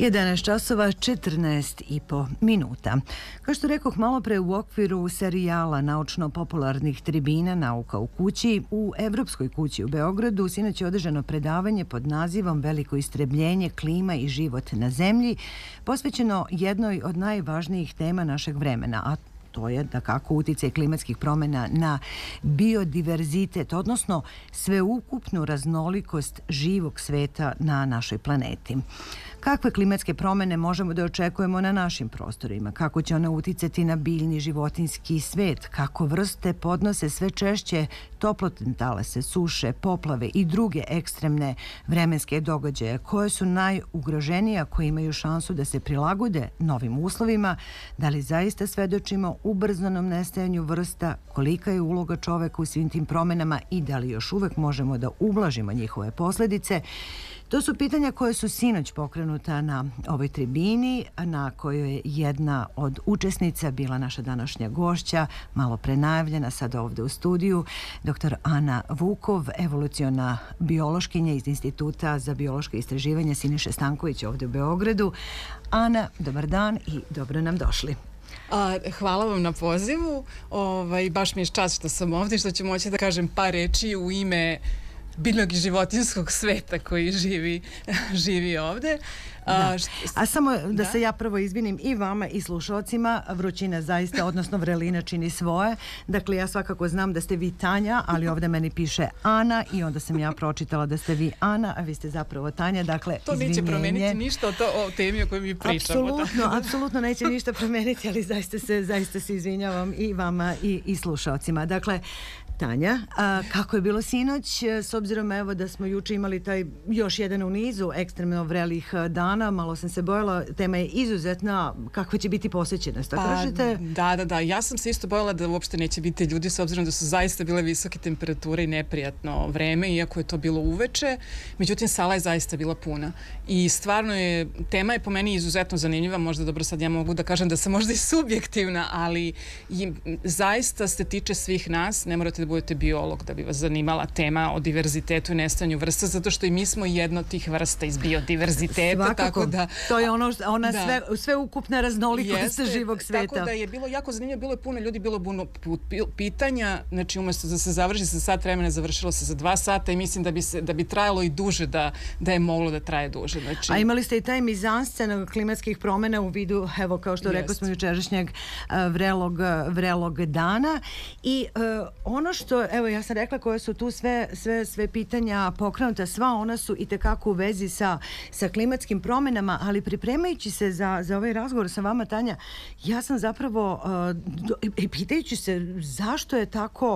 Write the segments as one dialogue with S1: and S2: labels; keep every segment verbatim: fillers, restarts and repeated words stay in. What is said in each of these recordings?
S1: jedanaest časova četrnaest i po minuta. Kao što rekoh malo pre, u okviru serijala naučno-popularnih tribina Nauka u kući, u Evropskoj kući u Beogradu sinoć je održano predavanje pod nazivom Veliko istrebljenje, klima i život na zemlji, posvećeno jednoj od najvažnijih tema našeg vremena, a to je da kako uticaj klimatskih promjena na biodiverzitet, odnosno sveukupnu raznolikost živog sveta na našoj planeti. Kakve klimatske promjene možemo da očekujemo na našim prostorima? Kako će one uticati na biljni životinjski svet? Kako vrste podnose sve češće toplotne talase, suše, poplave i druge ekstremne vremenske događaje? Koje su najugroženije, koje imaju šansu da se prilagode novim uslovima? Da li zaista svedočimo ubrzanom nestajanju vrsta? Kolika je uloga čoveka u svim tim promjenama i da li još uvek možemo da ublažimo njihove posljedice? To su pitanja koje su sinoć pokrenuta na ovoj tribini, na kojoj je jedna od učesnica bila naša današnja gošća, malo pre najavljena, sada ovde u studiju, doktor Ana Vukov, evoluciona biološkinja iz Instituta za biološko istraživanje Siniše Stankovića ovde u Beogradu. Ana, dobar dan i dobro nam došli.
S2: A, hvala vam na pozivu. Ovaj, baš mi je čast što sam ovdje, što ću moći da kažem par reči u ime biljnog i životinjskog sveta koji živi, živi ovde.
S1: Da. A samo da, da se ja prvo izvinim i vama i slušalcima, vrućina zaista, odnosno vrelina čini svoje. Dakle, ja svakako znam da ste vi Tanja, ali ovdje meni piše Ana i onda sam ja pročitala da ste vi Ana, a vi ste zapravo Tanja. Dakle,
S2: to
S1: izvinjenje.
S2: Neće promeniti ništa o, to, o temi o kojoj mi pričamo.
S1: Apsolutno, apsolutno neće ništa promeniti, ali zaista se, zaista se izvinjavam i vama i, i slušalcima. Dakle, Tanja, a kako je bilo sinoć, s obzirom evo da smo juče imali taj još jedan u nizu ekstremno vrelih dana, malo sam se bojala, tema je izuzetna, kakva će biti posvećenost, tako kažete?
S2: Da, da, da, ja sam se isto bojala da uopšte neće biti ljudi, s obzirom da su zaista bile visoke temperature i neprijatno vreme, iako je to bilo uveče, međutim sala je zaista bila puna i stvarno je, tema je po meni izuzetno zanimljiva, možda dobro sad ja mogu da kažem da sam možda i subjektivna, ali i, zaista se tiče svih nas, ne morate da budete biolog da bi vas zanimala tema o diverzitetu i nestanju vrsta, zato što i mi smo jedna od tih vrsta iz biodiverziteta.
S1: Svakako,
S2: tako da,
S1: to je ono, ona da, sve, sve ukupna raznolikost jeste, živog sveta.
S2: Tako da je bilo jako zanimljivo, bilo je puno ljudi, bilo puno pitanja, znači umjesto da se završi sa sat vremena, završilo se za dva sata i mislim da bi, se, da bi trajalo i duže, da, da je moglo da traje duže. Znači,
S1: a imali ste i taj mizanscen klimatskih promjena u vidu, evo kao što rekao smo jučerašnjeg vrelog, vrelog dana i uh, ono što, evo ja sam rekla koje su tu sve, sve, sve pitanja pokrenuta, sva ona su i tekako u vezi sa, sa klimatskim promjenama, ali pripremajući se za, za ovaj razgovor sa vama, Tanja, ja sam zapravo uh, i pitajući se zašto je tako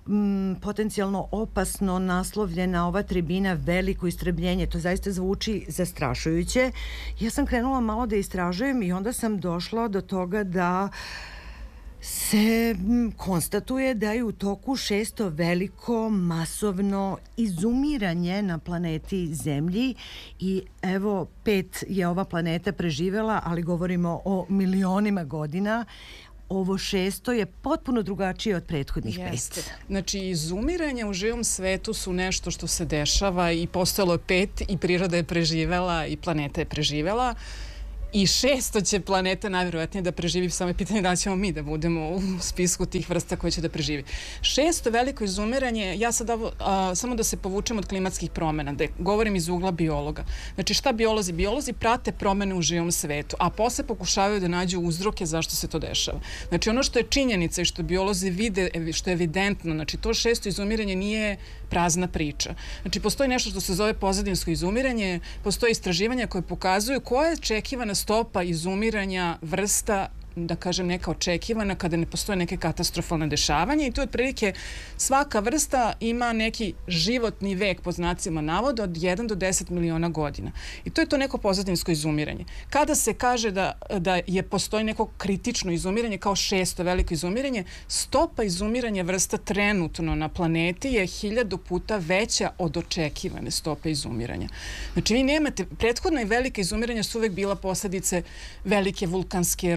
S1: m, potencijalno opasno naslovljena ova tribina Veliko istrebljenje, to zaista zvuči zastrašujuće. Ja sam krenula malo da istražujem i onda sam došla do toga da se konstatuje da je u toku šesto veliko masovno izumiranje na planeti Zemlji i evo pet je ova planeta preživela, ali govorimo o milionima godina. Ovo šesto je potpuno drugačije od prethodnih
S2: Jeste.
S1: pet.
S2: Znači, izumiranja u živom svetu su nešto što se dešava i postojalo je pet i priroda je preživela i planeta je preživela. I šesto će planeta najvjerojatnije da preživi, samo je pitanje da li ćemo mi da budemo u spisku tih vrsta koje će da preživi. Šesto veliko izumiranje, ja sad ovo, a, samo da se povučem od klimatskih promjena, da govorim iz ugla biologa. Znači šta biolozi? Biolozi prate promjene u živom svetu, a posle pokušavaju da nađu uzroke zašto se to dešava. Znači ono što je činjenica i što biolozi vide, što je evidentno, znači to šesto izumiranje nije prazna priča. Znači postoji nešto što se zove pozadinsko izumiranje, postoji istraživanja koje pokazuju koja je očekivana stopa izumiranja vrsta, da kažem neka očekivana kada ne postoje neke katastrofalne dešavanja i to je otprilike svaka vrsta ima neki životni vek po znacima navoda od jedan do deset miliona godina. I to je to neko pozadinsko izumiranje. Kada se kaže da, da je postoji neko kritično izumiranje kao šesto veliko izumiranje, stopa izumiranja vrsta trenutno na planeti je hiljadu puta veća od očekivane stope izumiranja. Znači vi nemate, prethodno i velike izumiranja su uvek bila posljedice velike vulkanske erupcije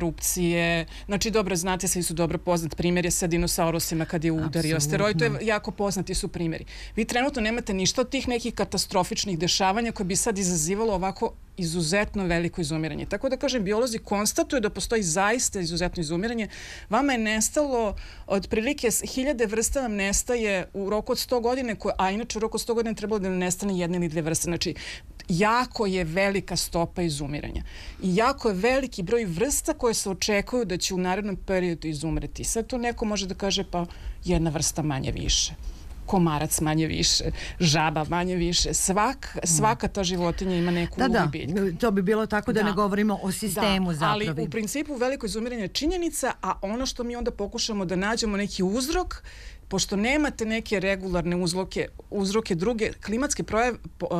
S2: ekstincije. Znači, dobro, znate, svi su dobro poznat primjer je sa dinosaurusima kad je udario asteroid. To je jako poznati su primjeri. Vi trenutno nemate ništa od tih nekih katastrofičnih dešavanja koje bi sad izazivalo ovako izuzetno veliko izumiranje. Tako da kažem, biolozi konstatuju da postoji zaista izuzetno izumiranje. Vama je nestalo, otprilike hiljade vrsta vam nestaje u roku od sto godine, a inače u roku od sto godina trebalo da ne nestane jedna ili dve vrste. Znači, jako je velika stopa izumiranja. I jako je veliki broj vrsta koje se očekuju da će u narednom periodu izumreti. Sad to neko može da kaže pa jedna vrsta manje više. Komarac manje više, žaba manje više, Svak, svaka ta životinja ima neku
S1: da,
S2: ulogu biljku.
S1: Da, to bi bilo tako da, da ne govorimo o sistemu da, zapravo.
S2: Ali u principu veliko izumiranje je činjenica, a ono što mi onda pokušamo da nađemo neki uzrok, pošto nemate neke regularne uzroke, uzroke druge, klimatske proje,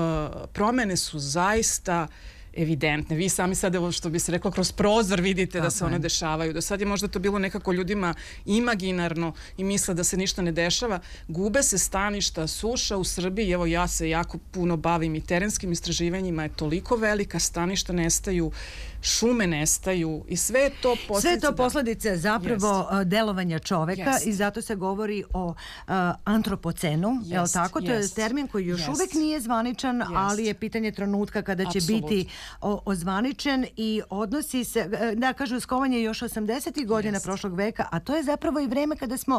S2: promene su zaista evidentne. Vi sami sad, evo što bi se reklo, kroz prozor vidite tako da se one dešavaju. Do sad je možda to bilo nekako ljudima imaginarno i misle da se ništa ne dešava. Gube se staništa, suša u Srbiji, evo ja se jako puno bavim i terenskim istraživanjima, je toliko velika, staništa nestaju, šume nestaju i sve je to posledice.
S1: Sve to posledice zapravo jest. Delovanja čoveka jest. I zato se govori o uh, antropocenu, je li tako? To jest. Je termin koji još jest. Uvek nije zvaničan, jest. Ali je pitanje trenutka kada će Absolut. Biti o, ozvaničen i odnosi se, da kažu, skovanje još osamdesetih godina jest. Prošlog veka, a to je zapravo i vreme kada smo,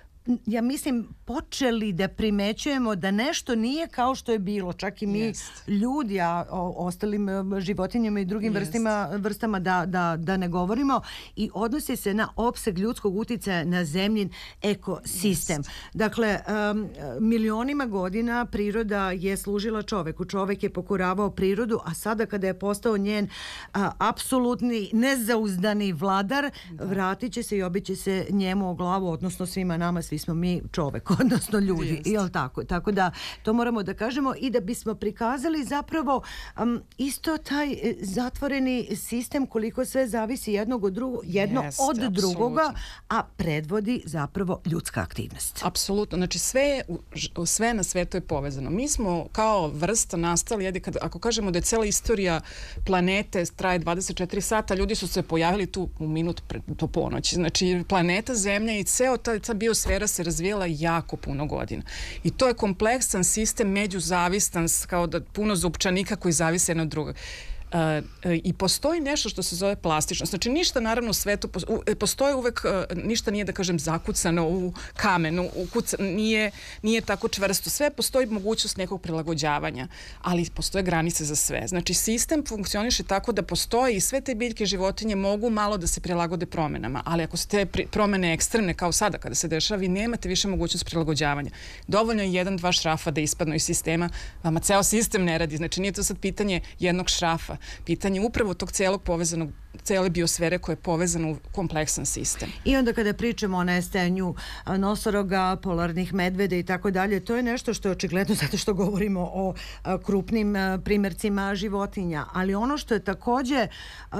S1: ja mislim, počeli da primećujemo da nešto nije kao što je bilo. Čak i mi yes. ljudi, a o ostalim životinjama i drugim yes. vrstima, vrstama da, da, da ne govorimo. I odnosi se na opseg ljudskog uticaja na zemljin ekosistem. Yes. Dakle, um, milionima godina priroda je služila čoveku. Čovek je pokoravao prirodu, a sada kada je postao njen a, apsolutni nezauzdani vladar, da. Vratit će se i obiće se njemu o glavu, odnosno svima nama, svi smo mi čovek, odnosno ljudi, jel tako? Tako da to moramo da kažemo i da bismo prikazali zapravo um, isto taj zatvoreni sistem koliko sve zavisi jednog od drugog, jedno Jest, od absolutno. Drugoga, a predvodi zapravo ljudska aktivnost.
S2: Apsolutno. Znači sve, sve na svetu je povezano. Mi smo kao vrsta nastali, jedi, kad, ako kažemo da je cela istorija planete traje dvadeset četiri sata, ljudi su se pojavili tu u minut pred, do ponoći. Znači planeta Zemlja i ceo ta, ta biosfera se razvijela jako puno godina. I to je kompleksan sistem, međuzavistan, kao da puno zupčanika koji zavise jedno od drugog. Uh, i postoji nešto što se zove plastičnost. Znači ništa naravno u svetu postoji uvek, uh, ništa nije da kažem zakucano u kamenu, u kuca, nije, nije tako čvrsto. Sve postoji mogućnost nekog prilagođavanja, ali postoje granice za sve. Znači sistem funkcioniše tako da postoji i sve te biljke životinje mogu malo da se prilagode promenama, ali ako su te promene ekstremne kao sada kada se dešava, vi nemate više mogućnost prilagođavanja. Dovoljno je jedan, dva šrafa da ispadnu iz sistema, vama ceo sistem ne radi. Znači nije to sad pitanje jednog šrafa, pitanje upravo tog celog povezanog, cele biosfere koja je povezana u kompleksan sistem.
S1: I onda kada pričamo o nestajanju nosoroga, polarnih medveda i tako dalje, to je nešto što je očigledno zato što govorimo o krupnim primjercima životinja. Ali ono što je takođe uh,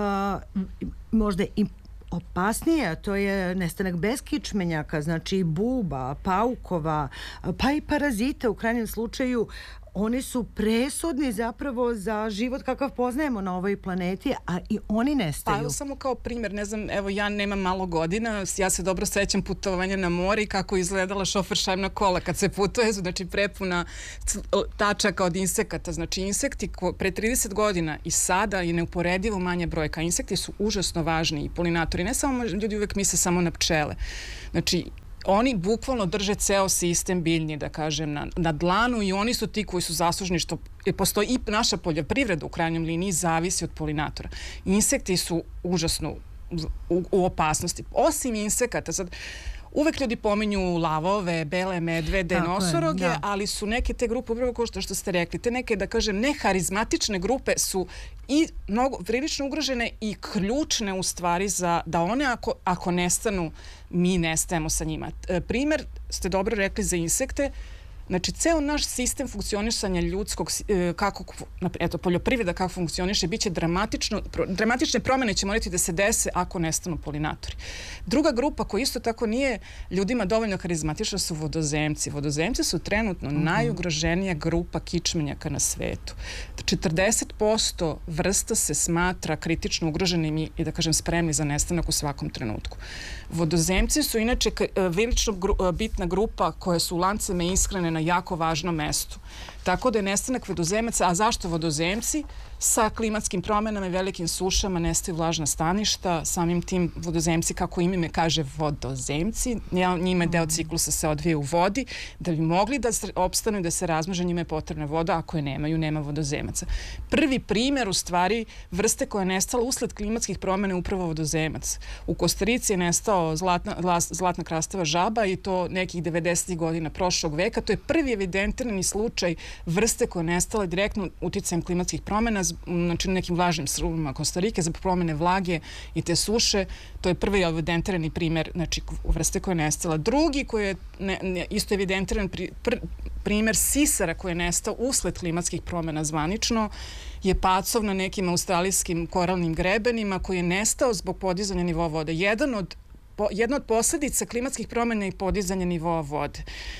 S1: možda i opasnije, to je nestanak beskičmenjaka, znači buba, paukova, pa i parazita u krajnjem slučaju. Oni su presudni zapravo za život kakav poznajemo na ovoj planeti, a i oni nestaju.
S2: Pa samo kao primjer, ne znam, evo ja nemam malo godina, ja se dobro sećam putovanja na more i kako izgledala šoferšajmna kola kad se putuje, znači prepuna tačaka od insekata. Znači insekti pre trideset godina i sada je neuporedivo manje brojka. Insekti su užasno važni i polinatori. Ne samo ljudi uvek misle samo na pčele. Znači oni bukvalno drže ceo sistem biljni, da kažem, na, na dlanu i oni su ti koji su zaslužni što postoji i naša poljoprivreda u krajnjoj liniji zavisi od polinatora. Insekti su užasno u, u opasnosti. Osim insekata, sad, uvek ljudi pominju lavove, bele medvede, tako nosoroge, je, da. Ali su neke te grupe, upravo kao što, što ste rekli, te neke, da kažem, neharizmatične grupe su i mnogo prilično ugrožene i ključne u stvari za da one ako, ako nestanu, mi nestajemo sa njima. E, primer, ste dobro rekli za insekte, Znači, ceo naš sistem funkcionisanja ljudskog, kako, eto, poljoprivreda kako funkcioniše, bit će dramatično, dramatične promene će morati da se dese ako nestanu polinatori. Druga grupa koja isto tako nije ljudima dovoljno karizmatična su vodozemci. Vodozemci su trenutno mm-hmm. najugroženija grupa kičmenjaka na svetu. četrdeset posto vrsta se smatra kritično ugroženim i, i da kažem, spremni za nestanak u svakom trenutku. Vodozemci su inače velično gru, bitna grupa koja su u lancima ishrane na jako važnom mestu. Tako da je nestanak vodozemaca, a zašto vodozemci? Sa klimatskim promenama i velikim sušama nestaju vlažna staništa, samim tim vodozemci, kako ime kaže vodozemci, njima deo ciklusa se odvije u vodi, da bi mogli da opstanu i da se razmnože, njima je potrebna voda, ako je nemaju, nema vodozemaca. Prvi primjer, u stvari, vrste koja je nestala usled klimatskih promena je upravo vodozemac. U Kostarici je nestao zlatna, zlatna krastava žaba i to nekih devedesetih godina prošlog veka. To je prvi evidentirani slučaj vrste koja je nestala direktno uticajem klimatskih promena, znači nekim vlažnim srubima Kostarike, za promene vlage i te suše. To je prvi evidentirani primjer, znači, vrste koja je nestala. Drugi koji je ne, ne, isto evidentiran pri, pr, primjer sisara koji je nestao usled klimatskih promena zvanično je pacov na nekim australijskim koralnim grebenima koji je nestao zbog podizanja nivoa vode. Jedan od, po, jedna od posljedica klimatskih promena je podizanje nivoa vode.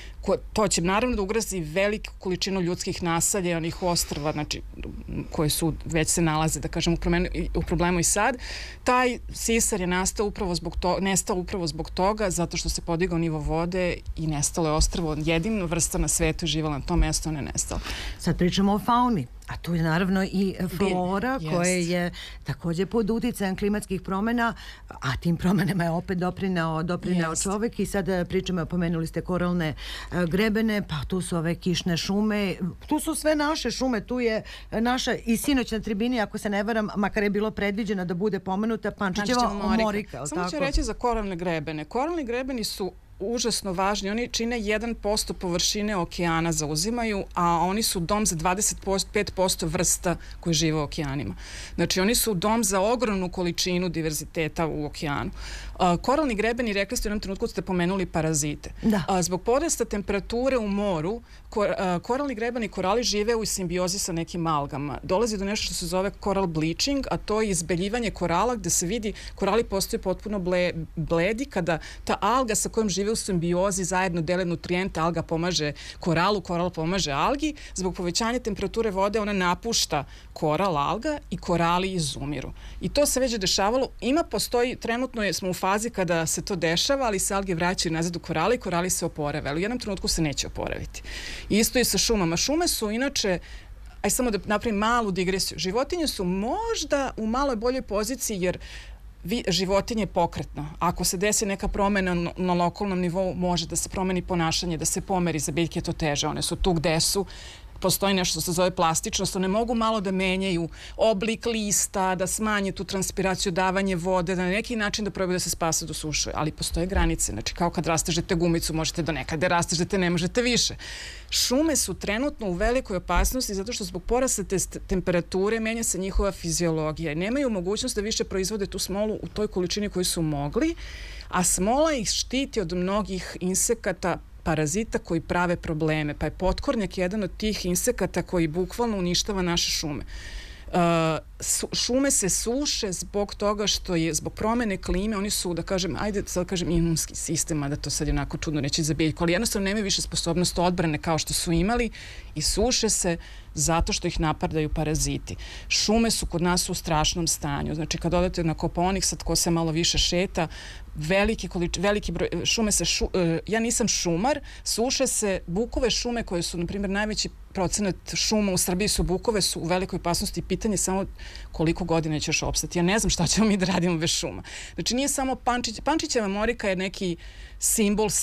S2: To će naravno da ugrozi veliku količinu ljudskih naselja i onih ostrva, znači, koje su, već se nalaze, da kažem, u, promenu, u problemu i sad. Taj sisar je nastao upravo zbog to, nestao upravo zbog toga, zato što se podigao nivo vode i nestalo je ostrvo. Jedina vrsta na svetu je živjela na tom mjestu, ona je nestala.
S1: Sad pričamo o fauni. A tu je naravno i flora
S2: Bil,
S1: koja je također pod uticajem klimatskih promjena, a tim promjenama je opet doprineo, doprineo
S2: yes.
S1: čovjek. I sad pričamo, pomenuli ste koralne grebene, pa tu su ove kišne šume, tu su sve naše šume, tu je naša i sinoć na tribini, ako se ne varam, makar je bilo predviđeno da bude pomenuta Pančićeva morika. morika
S2: Samo ću reći za koralne grebene. Koralni grebeni su užasno važni. Oni čine jedan posto površine okeana zauzimaju, a oni su dom za dvadeset pet posto vrsta koji žive u okeanima. Znači, oni su dom za ogromnu količinu diverziteta u okeanu. Uh, koralni grebeni, rekli ste u jednom trenutku, ste pomenuli parazite.
S1: Da.
S2: Uh, zbog porasta temperature u moru, kor, uh, koralni grebeni korali žive u simbiozi sa nekim algama. Dolazi do nešto što se zove coral bleaching, a to je izbeljivanje korala gde se vidi korali postaju potpuno ble, bledi kada ta alga sa kojom žive u simbiozi zajedno dele nutrijente, alga pomaže koralu, koral pomaže algi. Zbog povećanja temperature vode ona napušta koral, alga i korali izumiru. I to se već dešavalo. Ima, postoji, trenutno je, smo u fazi kada se to dešava, ali se alge vraćaju nazad u korali i korali se oporave. Ali u jednom trenutku se neće oporaviti. Isto i sa šumama. Šume su inače, aj samo da napravim malu digresiju, životinje su možda u maloj boljoj poziciji jer Vi, životinje je pokretno. Ako se desi neka promjena na, na lokalnom nivou, može da se promeni ponašanje, da se pomeri, za biljke je to teže. One su tu gde su. Postoji nešto što se zove plastičnost. One mogu malo da menjaju oblik lista, da smanje tu transpiraciju, davanje vode, da na neki način da probaju da se spase do suše. Ali postoje granice. Znači, kao kad rastežete gumicu, možete do nekada rastežete, ne možete više. Šume su trenutno u velikoj opasnosti zato što zbog porasta te temperature menja se njihova fiziologija i nemaju mogućnost da više proizvode tu smolu u toj količini koju su mogli, a smola ih štiti od mnogih insekata, parazita koji prave probleme. Pa je potkornjak jedan od tih insekata koji bukvalno uništava naše šume. Uh, su, šume se suše zbog toga što je, zbog promene klime, oni su, da kažem, ajde sad kažem imunski sistem, a da to sad je onako čudno reći za biljku, ali jednostavno nemaju više sposobnost odbrane kao što su imali i suše se zato što ih napadaju paraziti. Šume su kod nas u strašnom stanju. Znači, kad odete na Kopaonik, sad ko se malo više šeta, veliki, količ, veliki broj, šume se, šu, ja nisam šumar, suše se, bukove šume koje su, na primjer, najveći procenat šuma u Srbiji su bukove, su u velikoj opasnosti. Pitanje samo koliko godina će još opstati. Ja ne znam šta ćemo mi da radimo bez šuma. Znači, nije samo Pančić, Pančićeva morika je neki simbol